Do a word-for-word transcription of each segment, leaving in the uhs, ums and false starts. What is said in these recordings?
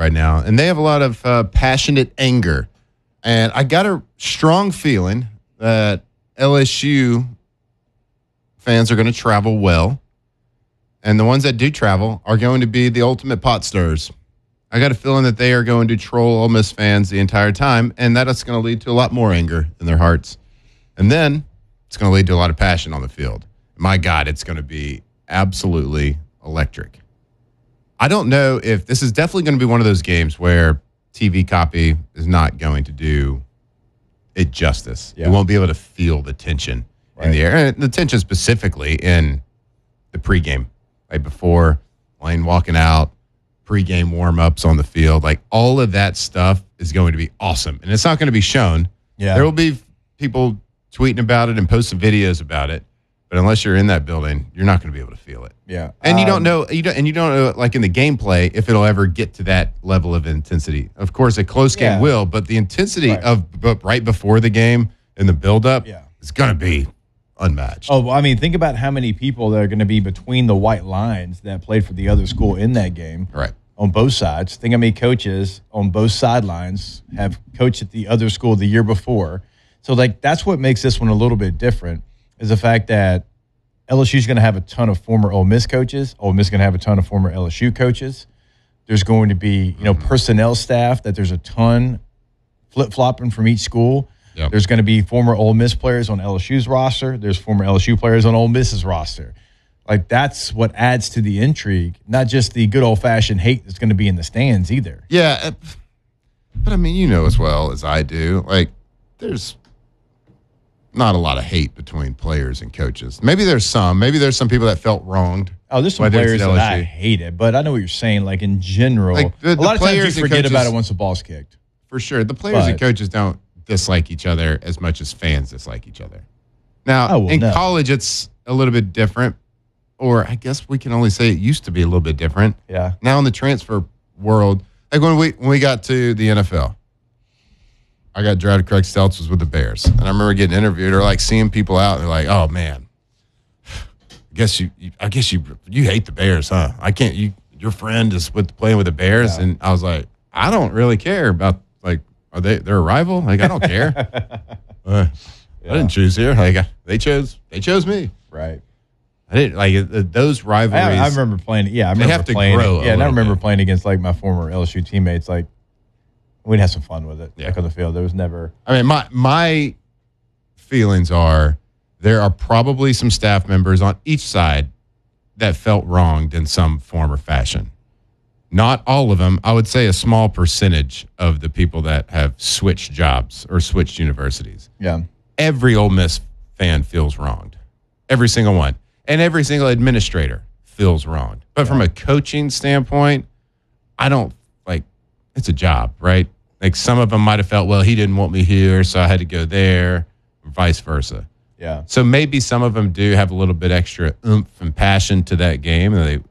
right now, and they have a lot of uh, passionate anger. And I got a strong feeling that L S U fans are going to travel well, and the ones that do travel are going to be the ultimate pot stirrers. I got a feeling that they are going to troll Ole Miss fans the entire time, and that is going to lead to a lot more anger in their hearts. And then it's going to lead to a lot of passion on the field. My God, it's going to be absolutely electric. I don't know if this is definitely going to be one of those games where T V copy is not going to do it justice. Yeah. You won't be able to feel the tension right in the air. And the tension specifically in the pregame, right before Lane walking out, pregame warm-ups on the field. Like, all of that stuff is going to be awesome. And it's not going to be shown. Yeah. There will be people tweeting about it and posting videos about it. But unless you're in that building, you're not going to be able to feel it. Yeah, and you um, don't know, you don't, and you don't know, like in the gameplay, if it'll ever get to that level of intensity. Of course, a close game yeah. will, but the intensity right. of but right before the game and the buildup yeah. is going to be unmatched. Oh, well, I mean, think about how many people that are going to be between the white lines that played for the other school in that game. Right. On both sides. Think how many coaches on both sidelines have coached at the other school the year before. So, like, that's what makes this one a little bit different, is the fact that L S U is going to have a ton of former Ole Miss coaches. Ole Miss is going to have a ton of former L S U coaches. There's going to be, you know, mm-hmm. personnel staff that there's a ton flip-flopping from each school. Yep. There's going to be former Ole Miss players on L S U's roster. There's former L S U players on Ole Miss's roster. Like, that's what adds to the intrigue, not just the good old-fashioned hate that's going to be in the stands either. Yeah, but, I mean, you know as well as I do, like, there's not a lot of hate between players and coaches. Maybe there's some. Maybe there's some people that felt wronged. Oh, there's some players that I hated, but I know what you're saying. Like, in general, like the, a lot the of times you forget coaches, about it once the ball's kicked. For sure. The players but, and coaches don't dislike each other as much as fans dislike each other. Now, oh, well, in no. college, it's a little bit different. Or I guess we can only say it used to be a little bit different. Yeah. Now in the transfer world, like when we when we got to the N F L, I got drafted. Craig Stelz was with the Bears, and I remember getting interviewed or like seeing people out. And they're like, "Oh man, I guess you, you, I guess you, you hate the Bears, huh? I can't. You, your friend is with playing with the Bears," yeah. and I was like, "I don't really care about like, are they they're a rival? Like, I don't care. uh, yeah. I didn't choose here. Like, they chose they chose me, right." I didn't like uh, those rivalries. I, I remember playing. Yeah, I remember have to playing. grow Yeah, and I remember bit. playing against like my former L S U teammates. Like, we'd have some fun with it. Yeah. Like on the field, there was never. I mean, my my feelings are there are probably some staff members on each side that felt wronged in some form or fashion. Not all of them. I would say a small percentage of the people that have switched jobs or switched universities. Yeah. Every Ole Miss fan feels wronged. Every single one. And every single administrator feels wronged. But yeah. from a coaching standpoint, I don't, like, it's a job, right? Like, some of them might have felt, well, he didn't want me here, so I had to go there, or vice versa. Yeah. So maybe some of them do have a little bit extra oomph and passion to that game. And they,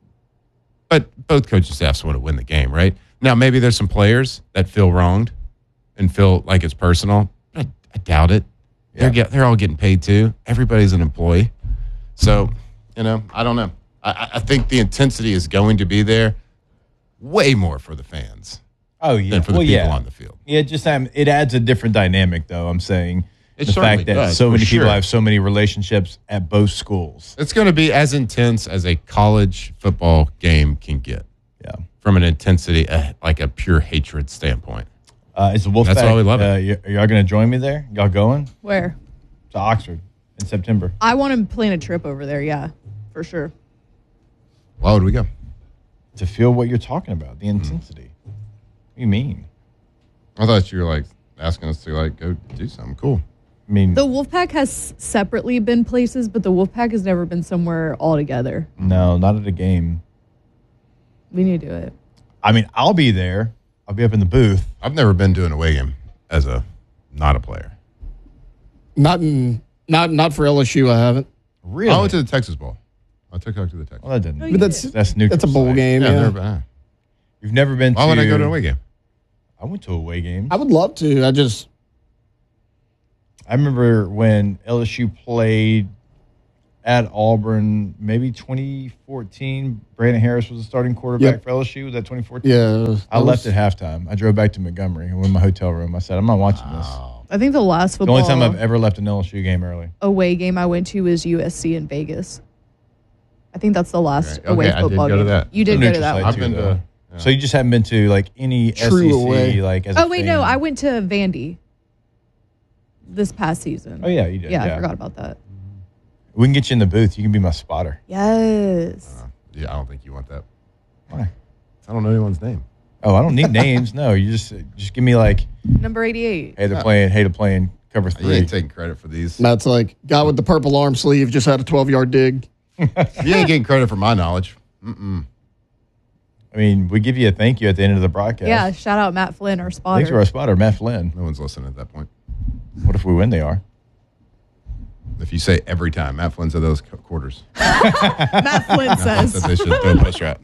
but both coaching staffs want to win the game, right? Now, maybe there's some players that feel wronged and feel like it's personal. But I, I doubt it. Yeah. They're, get, they're all getting paid too. Everybody's an employee. So, you know, I don't know. I, I think the intensity is going to be there way more for the fans. Oh, yeah. Than for the well, people yeah. on the field. Yeah, just um, it adds a different dynamic, though, I'm saying. It the fact that does, so many sure. people have so many relationships at both schools. It's going to be as intense as a college football game can get. Yeah. From an intensity, uh, like a pure hatred standpoint. Uh, it's a Wolfpack. That's why we love it. Uh, y- are y'all going to join me there? Y'all going? Where? To Oxford in September. I want to plan a trip over there, yeah, for sure. Why would we go? To feel what you're talking about, the intensity. Mm. What do you mean? I thought you were like asking us to like go do something cool. I mean, the Wolfpack has separately been places, but the Wolfpack has never been somewhere all together. No, not at a game. We need to do it. I mean, I'll be there. I'll be up in the booth. I've never been to an away game as a not a player. Not in not not for L S U. I haven't. Really? I went to the Texas Bowl. I took her to the Texas. Well, that didn't. Oh, but that's that's neutral. That's a bowl site. game. Yeah, Yeah. I've never been. You've never been. Why to... would I go to an away game? I went to away games. I would love to. I just. I remember when L S U played at Auburn, maybe twenty fourteen. Brandon Harris was the starting quarterback Yep. for L S U. Was that twenty fourteen? Yeah. I left at halftime. I drove back to Montgomery. I went in my hotel room. I said, I'm not watching this. I think the last The football only time I've ever left an L S U game early. away game I went to was U S C in Vegas. I think that's the last Okay, away okay, I did football go to game. that. You did The go to neutral that site, one. I've too, been though. to- yeah. So you just haven't been to like any True S E C away. like as a Oh wait, fan? no, I went to Vandy this past season. Oh yeah, you did. yeah, Yeah, I forgot about that. We can get you in the booth. You can be my spotter. Yes. Uh, yeah, I don't think you want that. Why? I don't know anyone's name. Oh, I don't need names. No, you just just give me like, Number eighty-eight. hey, they're playing. Hey, they're playing cover You three. ain't taking credit for these. Matt's like, guy with the purple arm sleeve just had a twelve-yard dig. You ain't getting credit for my knowledge. Mm-mm. I mean, we give you a thank you at the end of the broadcast. Yeah, shout out Matt Flynn, our spotter. Thanks for our spotter, Matt Flynn. No one's listening at that point. What if we win? They are. If you say every time, Matt Flynn's at those qu- quarters. Matt Flynn That says. they should throw a push out.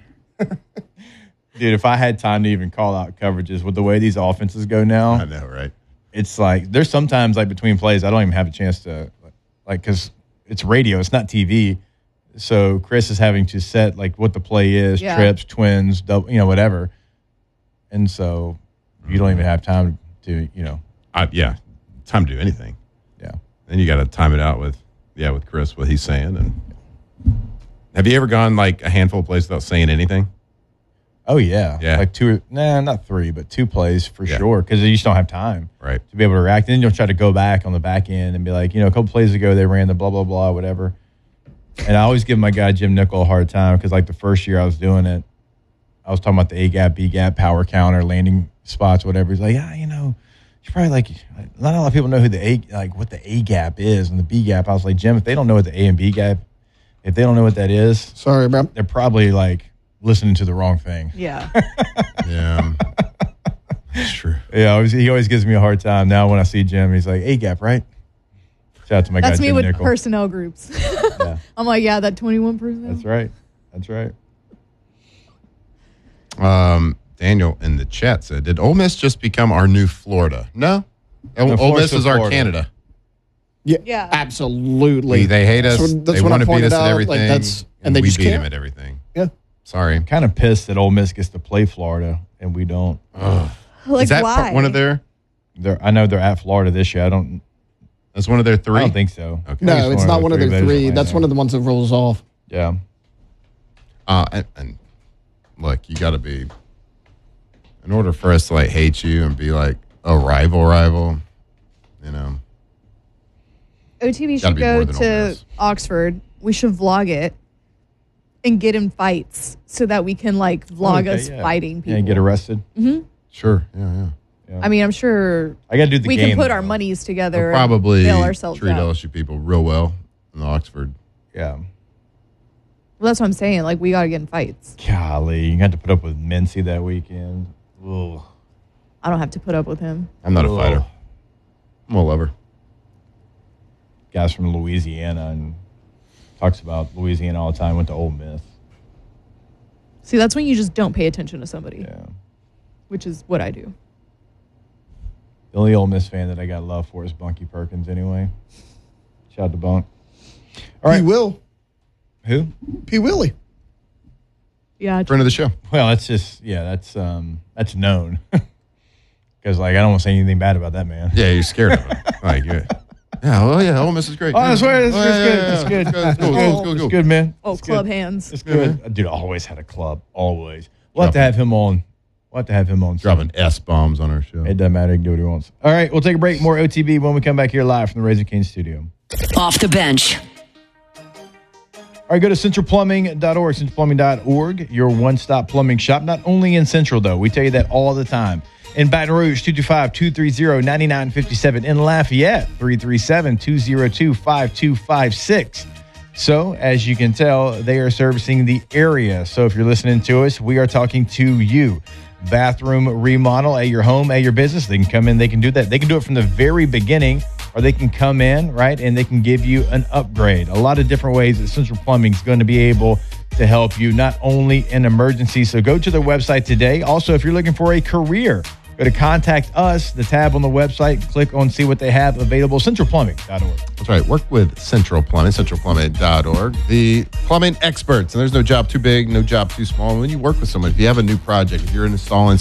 Dude, if I had time to even call out coverages with the way these offenses go now, I know, right? it's like there's sometimes like between plays I don't even have a chance to like because it's radio, it's not T V. So Chris is having to set like what the play is, Yeah. trips, twins, double, you know, whatever. And so you don't even have time to, you know, I, yeah, time to do anything. yeah. Then you got to time it out with, yeah, with Chris, what he's saying. And have you ever gone like a handful of plays without saying anything? Oh yeah, Yeah. like two, nah, not three, but two plays for Yeah. sure because you just don't have time Right. to be able to react. And then you'll try to go back on the back end and be like, you know, a couple plays ago they ran the blah blah blah whatever. And I always give my guy Jim Nickel a hard time because like the first year I was doing it, I was talking about the A gap, B gap, power counter, landing spots, whatever. He's like, yeah, you know, you probably like not a lot of people know who the A like what the A gap is and the B gap. I was like, Jim, if they don't know what the A and B gap, if they don't know what that is, Sorry, bro. they're probably like listening to the wrong thing. Yeah. Yeah. That's true. Yeah, always, he always gives me a hard time. Now when I see Jim, he's like, A gap, right? Shout out to my That's guy me Jim with Nickel. personnel groups. Yeah, I'm like, yeah, that twenty-one percent. that's right. That's right. Um, Daniel in the chat said, did Ole Miss just become our new Florida? No. Ole, Ole Florida's Miss still is our Florida. Canada. Yeah, Yeah. absolutely. We, they hate us. That's what- that's they what I want to beat pointed us at out, like, everything. that's- and and they we just beat them can't. at everything. Yeah. Sorry. I'm kind of pissed that Ole Miss gets to play Florida and we don't. Ugh. Like, is that why? part- one of their? They're, I know they're at Florida this year. I don't. That's one of their three. I don't think so. Okay. I think No, it's not one of their but it's three. Atlanta. That's one of the ones that rolls off. Yeah. Uh, and, and look, you got to be. In order for us to like hate you and be like a rival, rival, you know. O T B Gotta should be go more than Ole to Miss. Oxford. We should vlog it and get in fights so that we can like vlog Okay, us yeah. fighting people. Yeah, and get arrested. Sure. Yeah, yeah. Yeah. I mean, I'm sure I got to do the we game. can put our though. monies They'll together. probably and bail ourselves treat out. L S U people real well in the Oxford. Yeah. Well, that's what I'm saying. Like, we got to get in fights. Golly, you got to put up with Mincy that weekend. Ugh. I don't have to put up with him. I'm not a Ugh. fighter. I'm a lover. Guys from Louisiana and talks about Louisiana all the time. Went to Ole Miss. See, that's when you just don't pay attention to somebody, Yeah. which is what I do. The only Ole Miss fan that I got love for is Bunky Perkins. Anyway, shout out to Bunk. All P. right, Will. who? P. Willie. Yeah. Friend of the show. Well, that's just yeah, that's um, that's known. Because like I don't want to say anything bad about that man. Yeah, you're scared of him. Like, yeah. Yeah, well, yeah, Ole Miss is great. Oh, I swear, it's, Oh, it's yeah, good. yeah, It's yeah. good. It's It's cool, good. it's cool, It's cool. good, man. Oh, It's club good. hands. It's good. Dude, I always had a club. Always. We'll have to Dropping- have him on. We'll have to have him on. Dropping S bombs on our show. It doesn't matter. He can do what he wants. All right, we'll take a break. More O T B when we come back here live from the Raising Cane's studio. Off the bench. All right, go to central plumbing dot org, central plumbing dot org, your one-stop plumbing shop. Not only in Central, though. We tell you that all the time. In Baton Rouge, two two five, two three zero, nine nine five seven. In Lafayette, three three seven, two zero two, five two five six. So, as you can tell, they are servicing the area. So, if you're listening to us, we are talking to you. Bathroom remodel at your home, at your business. They can come in, they can do that. They can do it from the very beginning, or they can come in, right, and they can give you an upgrade. A lot of different ways that Central Plumbing is going to be able to help you, not only in emergencies. So go to their website today. Also, if you're looking for a career Go to Contact Us, the tab on the website. Click on See What They Have Available. central plumbing dot org. That's right. Work with Central Plumbing, central plumbing dot org. The plumbing experts. And there's no job too big, no job too small. When you work with someone, if you have a new project, if you're installing